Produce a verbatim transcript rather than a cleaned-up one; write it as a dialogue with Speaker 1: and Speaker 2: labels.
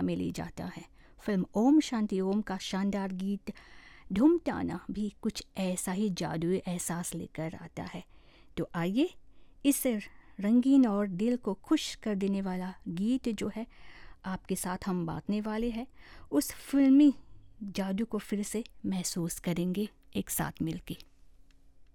Speaker 1: में ले जाता है। फिल्म ओम शांति ओम का शानदार गीत ढूमटाना भी कुछ ऐसा ही जादुई एहसास लेकर आता है। तो आइए इस रंगीन और दिल को खुश कर देने वाला गीत जो है आपके साथ हम बांटने वाले हैं, उस फिल्मी जादू को फिर से महसूस करेंगे एक साथ मिलके।